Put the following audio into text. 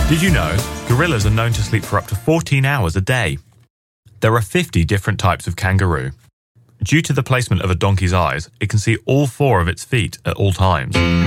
Did you know gorillas are known to sleep for up to 14 hours a day? There are 50 different types of kangaroo. Due to the placement of a donkey's eyes, it can see all 4 of its feet at all times.